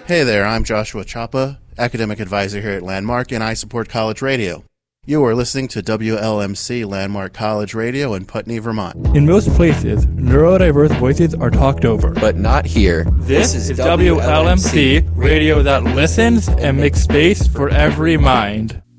Hey there, I'm Joshua Chapa, Academic Advisor here at Landmark, and I support college radio. You are listening to WLMC Landmark College Radio in Putney, Vermont. In most places, neurodiverse voices are talked over. But not here. This is WLMC, radio that listens and makes space for every mind.